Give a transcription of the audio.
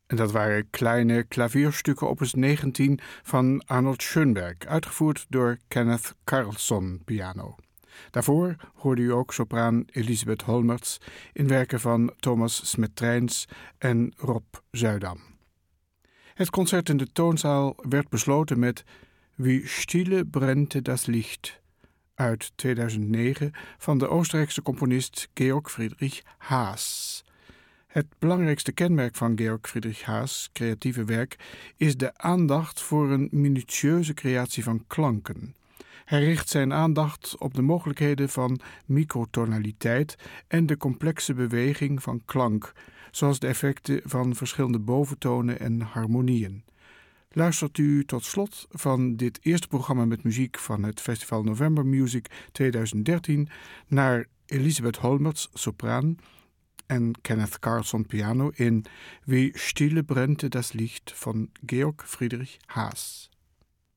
En dat waren kleine klavierstukken opus 19 van Arnold Schönberg, uitgevoerd door Kenneth Carlson piano. Daarvoor hoorde u ook sopraan Elisabeth Holmertz in werken van Thomas Smettrijns en Rob Zuidam. Het concert in de toonzaal werd besloten met Wie stille brennte das Licht uit 2009 van de Oostenrijkse componist Georg Friedrich Haas. Het belangrijkste kenmerk van Georg Friedrich Haas' creatieve werk is de aandacht voor een minutieuze creatie van klanken. Hij richt zijn aandacht op de mogelijkheden van microtonaliteit en de complexe beweging van klank, zoals de effecten van verschillende boventonen en harmonieën. Luistert u tot slot van dit eerste programma met muziek van het Festival November Music 2013 naar Elisabeth Holmertz, sopraan, en Kenneth Carlson piano in Wie stille brennte das Licht van Georg Friedrich Haas.